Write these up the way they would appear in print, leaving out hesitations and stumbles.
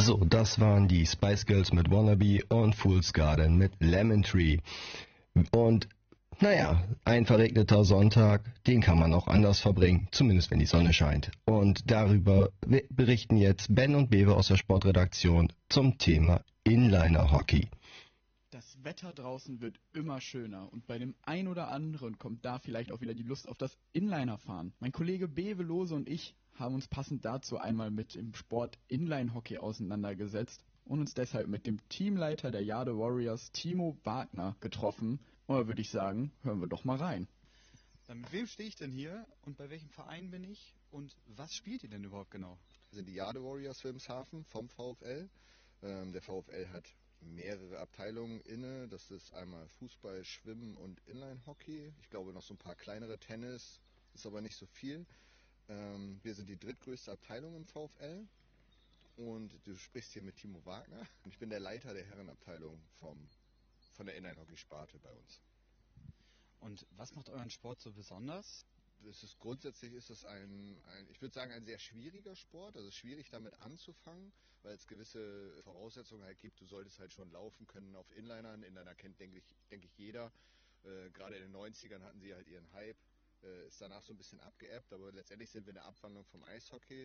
So, das waren die Spice Girls mit Wannabe und Fool's Garden mit Lemon Tree. Und naja, ein verregneter Sonntag, den kann man auch anders verbringen, zumindest wenn die Sonne scheint. Und darüber berichten jetzt Ben und Bewe aus der Sportredaktion zum Thema Inliner-Hockey. Das Wetter draußen wird immer schöner und bei dem ein oder anderen kommt da vielleicht auch wieder die Lust auf das Inliner-Fahren. Mein Kollege Bewe Lose und ich haben uns passend dazu einmal mit dem Sport Inline-Hockey auseinandergesetzt und uns deshalb mit dem Teamleiter der Jade Warriors, Timo Wagner, getroffen. Oder würde ich sagen, hören wir doch mal rein. Mit wem stehe ich denn hier und bei welchem Verein bin ich und was spielt ihr denn überhaupt genau? Wir sind die Jade Warriors Wilhelmshaven vom VfL. Der VfL hat mehrere Abteilungen inne. Das ist einmal Fußball, Schwimmen und Inline-Hockey. Ich glaube noch so ein paar kleinere, Tennis, ist aber nicht so viel. Wir sind die drittgrößte Abteilung im VfL und du sprichst hier mit Timo Wagner. Ich bin der Leiter der Herrenabteilung von der Inline-Hockey-Sparte bei uns. Und was macht euren Sport so besonders? Grundsätzlich ist es ich würde sagen, ein sehr schwieriger Sport. Also es ist schwierig damit anzufangen, weil es gewisse Voraussetzungen halt gibt. Du solltest halt schon laufen können auf Inlinern. Inliner kennt, denke ich, jeder. Gerade in den 90ern hatten sie halt ihren Hype. Ist danach so ein bisschen abgeebbt, aber letztendlich sind wir eine Abwandlung vom Eishockey.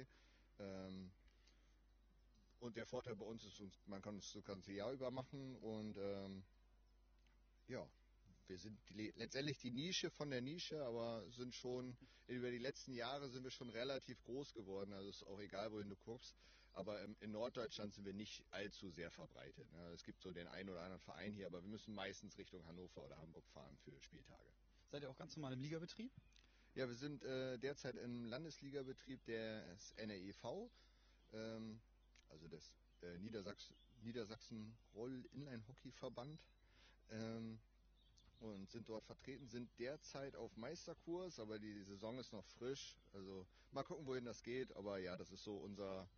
Und der Vorteil bei uns ist, man kann es das ganze Jahr über machen und ja, wir sind letztendlich die Nische von der Nische, aber sind schon, über die letzten Jahre sind wir schon relativ groß geworden, also ist auch egal, wohin du guckst, aber in Norddeutschland sind wir nicht allzu sehr verbreitet. Ne? Es gibt so den einen oder anderen Verein hier, aber wir müssen meistens Richtung Hannover oder Hamburg fahren für Spieltage. Seid ihr auch ganz normal im Ligabetrieb? Ja, wir sind derzeit im Landesligabetrieb des NREV, also des Niedersachsen Roll-Inline-Hockey-Verband. Und sind dort vertreten, sind derzeit auf Meisterkurs, aber die Saison ist noch frisch. Also mal gucken, wohin das geht. Aber ja, das ist so unser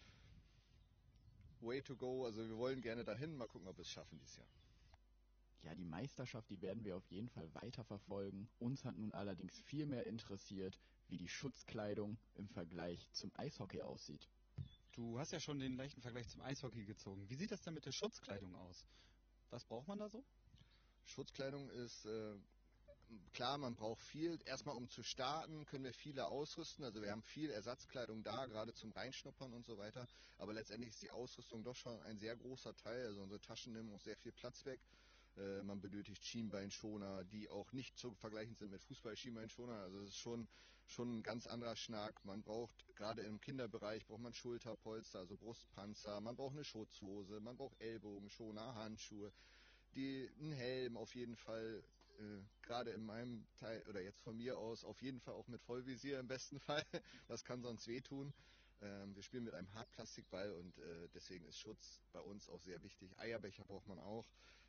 Way to go. Also wir wollen gerne dahin. Mal gucken, ob wir es schaffen dieses Jahr. Ja, die Meisterschaft, die werden wir auf jeden Fall weiterverfolgen. Uns hat nun allerdings viel mehr interessiert, wie die Schutzkleidung im Vergleich zum Eishockey aussieht. Du hast ja schon den leichten Vergleich zum Eishockey gezogen. Wie sieht das denn mit der Schutzkleidung aus? Was braucht man da so? Schutzkleidung ist klar, man braucht viel. Erstmal um zu starten, können wir viele ausrüsten. Also wir haben viel Ersatzkleidung da, gerade zum Reinschnuppern und so weiter. Aber letztendlich ist die Ausrüstung doch schon ein sehr großer Teil. Also unsere Taschen nehmen auch sehr viel Platz weg. Man benötigt Schienbeinschoner, die auch nicht zu vergleichen sind mit Fußball-Schienbeinschoner. Also es ist schon ein ganz anderer Schnack. Man braucht, gerade im Kinderbereich, braucht man Schulterpolster, also Brustpanzer. Man braucht eine Schutzhose, man braucht Ellbogenschoner, Handschuhe. Ein Helm auf jeden Fall, gerade in meinem Teil oder jetzt von mir aus auf jeden Fall auch mit Vollvisier im besten Fall. Das kann sonst wehtun. Wir spielen mit einem Hartplastikball und deswegen ist Schutz bei uns auch sehr wichtig. Eierbecher braucht man auch.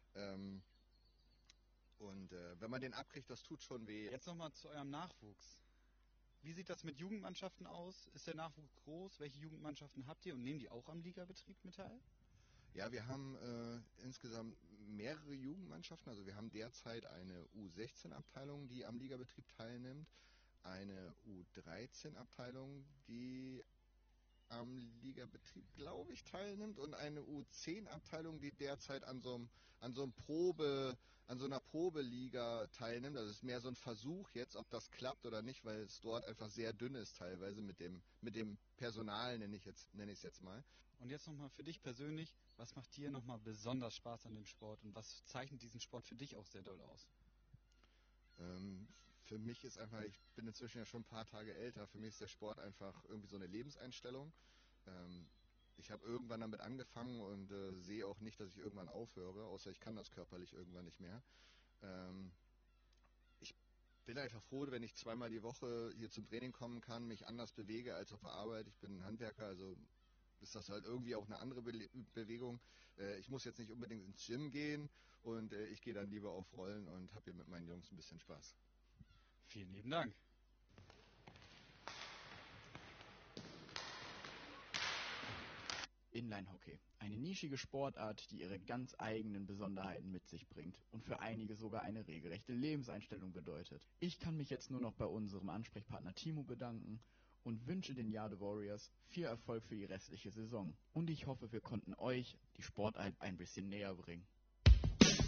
Und wenn man den abkriegt, das tut schon weh. Jetzt nochmal zu eurem Nachwuchs. Wie sieht das mit Jugendmannschaften aus? Ist der Nachwuchs groß? Welche Jugendmannschaften habt ihr und nehmen die auch am Ligabetrieb mit teil? Ja, wir haben insgesamt mehrere Jugendmannschaften. Also wir haben derzeit eine U16-Abteilung, die am Ligabetrieb teilnimmt, eine U13-Abteilung, die am Ligabetrieb, glaube ich, teilnimmt und eine U10-Abteilung, die derzeit an so einer Probeliga teilnimmt. Also es ist mehr so ein Versuch jetzt, ob das klappt oder nicht, weil es dort einfach sehr dünn ist teilweise mit dem Personal, nenne ich es jetzt mal. Und jetzt nochmal für dich persönlich, was macht dir nochmal besonders Spaß an dem Sport und was zeichnet diesen Sport für dich auch sehr doll aus? Für mich ist einfach, ich bin inzwischen ja schon ein paar Tage älter, für mich ist der Sport einfach irgendwie so eine Lebenseinstellung. Ich habe irgendwann damit angefangen und sehe auch nicht, dass ich irgendwann aufhöre, außer ich kann das körperlich irgendwann nicht mehr. Ich bin einfach froh, wenn ich zweimal die Woche hier zum Training kommen kann, mich anders bewege als auf der Arbeit. Ich bin Handwerker, also ist das halt irgendwie auch eine andere Bewegung. Ich muss jetzt nicht unbedingt ins Gym gehen und ich gehe dann lieber auf Rollen und habe hier mit meinen Jungs ein bisschen Spaß. Vielen lieben Dank. Inline-Hockey. Eine nischige Sportart, die ihre ganz eigenen Besonderheiten mit sich bringt und für einige sogar eine regelrechte Lebenseinstellung bedeutet. Ich kann mich jetzt nur noch bei unserem Ansprechpartner Timo bedanken und wünsche den Jade Warriors viel Erfolg für die restliche Saison. Und ich hoffe, wir konnten euch die Sportart ein bisschen näher bringen.